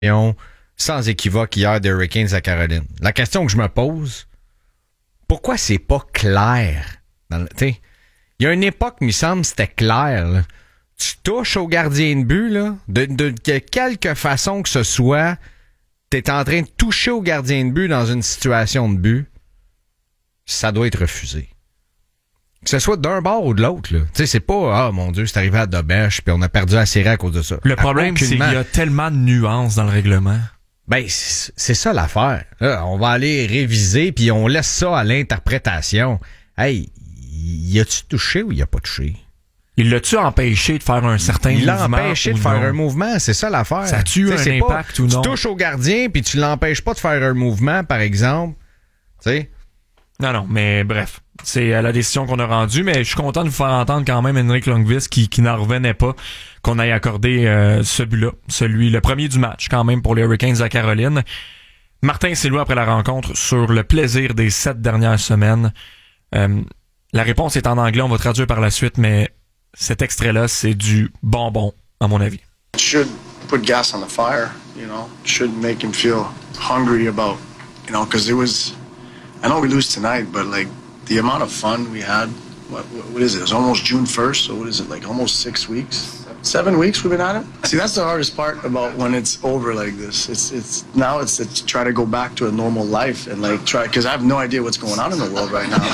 sans équivoque hier des Hurricanes à Caroline. La question que je me pose, pourquoi c'est pas clair? Il y a une époque, il me semble, c'était clair. Là. Tu touches au gardien de but, là, de quelque façon que ce soit, t'es en train de toucher au gardien de but dans une situation de but, ça doit être refusé. Que ce soit d'un bord ou de l'autre, là. Tu sais, c'est pas, ah, mon Dieu, c'est arrivé à Dobèche, puis on a perdu la série à cause de ça. Le problème, c'est qu'il y a tellement de nuances dans le règlement. Ben, c'est ça l'affaire. Là, on va aller réviser, puis on laisse ça à l'interprétation. Hey, y a-tu touché ou y a pas touché? Il l'a-tu empêché de faire un certain mouvement? Il l'a empêché de faire un mouvement, c'est ça l'affaire. Ça tue un impact ou non? Tu touches au gardien, puis tu l'empêches pas de faire un mouvement, par exemple. Tu sais? Non, mais bref. C'est la décision qu'on a rendue, mais je suis content de vous faire entendre quand même Henrik Lundqvist qui n'en revenait pas qu'on ait accordé ce but-là, le premier du match quand même pour les Hurricanes à Caroline. Martin Saint-Louis après la rencontre sur le plaisir des 7 dernières semaines. La réponse est en anglais, on va traduire par la suite, mais cet extrait-là, c'est du bonbon, à mon avis. It should put gas on the fire, you know. It should make him feel hungry about, you know, because it was, I know we lose tonight, but like the amount of fun we had, what is it? It's almost June 1st, so what is it, like almost 6 weeks? 7 weeks we've been at it? See, that's the hardest part about when it's over like this. It's now it's to try to go back to a normal life and like try, because I have no idea what's going on in the world right now.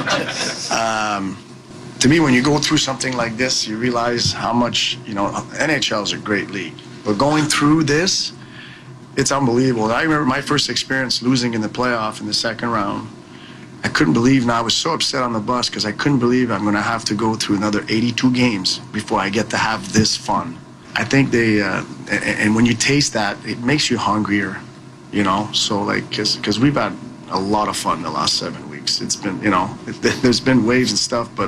To me, when you go through something like this, you realize how much, you know, NHL is a great league. But going through this, it's unbelievable. I remember my first experience losing in the playoff in the second round. I couldn't believe, and I was so upset on the bus because I couldn't believe I'm going to have to go through another 82 games before I get to have this fun. I think and when you taste that, it makes you hungrier, you know? So, like, because we've had a lot of fun the last 7 weeks. It's been, you know, there's been waves and stuff, but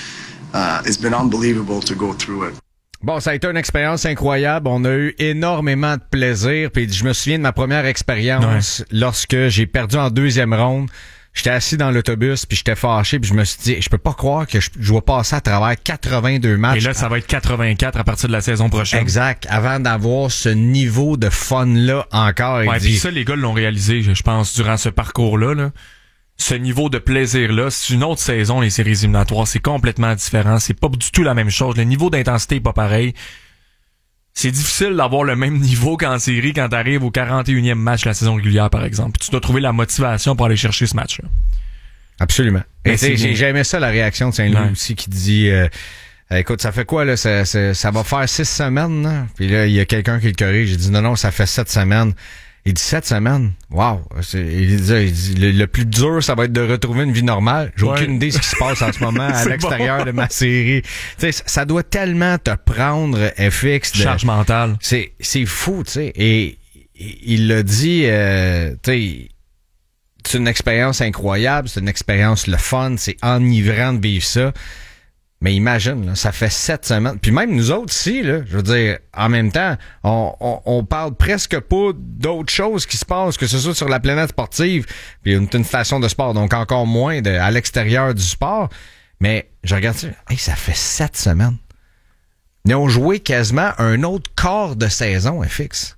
it's been unbelievable to go through it. Bon, ça a été une expérience incroyable. On a eu énormément de plaisir. Puis je me souviens de ma première expérience lorsque j'ai perdu en deuxième ronde. J'étais assis dans l'autobus, puis j'étais fâché, puis je me suis dit, je peux pas croire que je vais passer à travers 82 matchs. Et là, ça va être 84 à partir de la saison prochaine. Exact. Avant d'avoir ce niveau de fun-là encore. Ouais, puis ça, les gars l'ont réalisé, je pense, durant ce parcours-là, là. Ce niveau de plaisir-là, c'est une autre saison, les séries éliminatoires, c'est complètement différent. C'est pas du tout la même chose. Le niveau d'intensité est pas pareil. C'est difficile d'avoir le même niveau qu'en série quand t'arrives au 41e match de la saison régulière, par exemple. Puis tu dois trouver la motivation pour aller chercher ce match-là. Absolument. Et j'ai aimé ça, la réaction de Saint-Louis aussi, qui dit écoute, ça fait quoi, là? Ça va faire 6 semaines, là? Puis là, il y a quelqu'un qui le corrige. J'ai dit non, ça fait 7 semaines. Il dit 7 semaines. Wow. Il dit le plus dur, ça va être de retrouver une vie normale. J'ai aucune idée de ce qui se passe en ce moment à l'extérieur de ma série. Tu sais, ça doit tellement te prendre FX. Charge mentale. C'est fou, tu sais. Et il l'a dit, tu sais, c'est une expérience incroyable, c'est une expérience le fun, c'est enivrant de vivre ça. Mais imagine, là, ça fait 7 semaines. Puis même nous autres ici, là, je veux dire, en même temps, on parle presque pas d'autres choses qui se passent, que ce soit sur la planète sportive, puis une station de sport, donc encore moins à l'extérieur du sport. Mais je regarde ça, ça fait 7 semaines. Ils ont joué quasiment un autre quart de saison FX.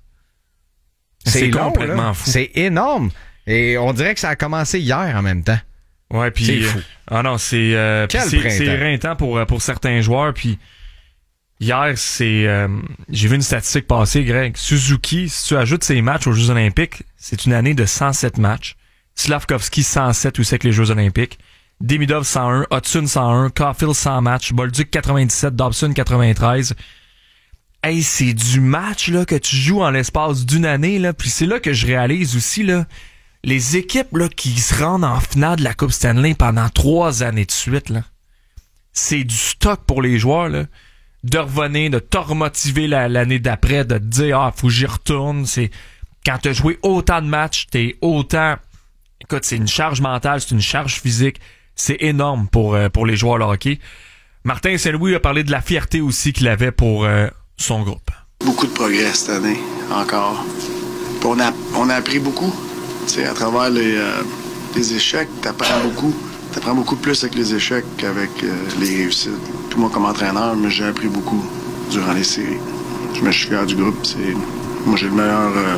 C'est long, complètement là. fou. C'est énorme. Et on dirait que ça a commencé hier en même temps. Ouais, puis c'est fou. C'est éreintant pour certains joueurs. Puis hier, j'ai vu une statistique passer, Greg. Suzuki, si tu ajoutes ses matchs aux Jeux Olympiques, c'est une année de 107 matchs. Slavkovski 107 aussi avec les Jeux Olympiques. Demidov 101, Hudson 101, Caulfield 100 matchs, Bolduc 97, Dobson 93. Hey, c'est du match là que tu joues en l'espace d'une année là. Puis c'est là que je réalise aussi là. Les équipes là qui se rendent en finale de la Coupe Stanley pendant 3 années de suite, là, c'est du stock pour les joueurs, là, de revenir, de te remotiver l'année d'après, de te dire « faut que j'y retourne ». C'est quand t'as joué autant de matchs, t'es autant... Écoute, c'est une charge mentale, c'est une charge physique. C'est énorme pour les joueurs de hockey. Martin Saint-Louis a parlé de la fierté aussi qu'il avait pour son groupe. Beaucoup de progrès cette année, encore. Puis on a appris beaucoup. T'sais, à travers les échecs, t'apprends beaucoup. T'apprends beaucoup plus avec les échecs qu'avec les réussites. Puis moi, comme entraîneur, j'ai appris beaucoup durant les séries. Je me suis fier du groupe. Moi, j'ai le meilleur